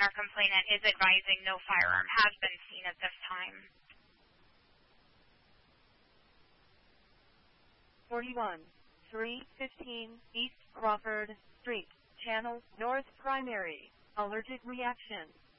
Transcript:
our complainant is advising no firearm has been seen at this time. 41, 315 East Crawford Street, Channel North Primary. Allergic reaction.